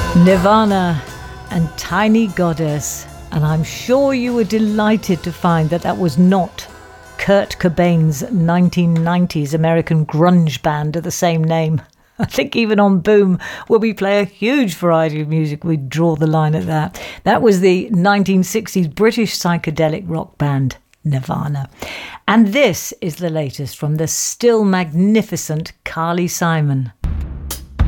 Nirvana and Tiny Goddess, and I'm sure you were delighted to find that that was not Kurt Cobain's 1990s American grunge band of the same name. I think even on Boom, where we play a huge variety of music, we draw the line at that. That was the 1960s British psychedelic rock band Nirvana. And this is the latest from the still magnificent Carly Simon.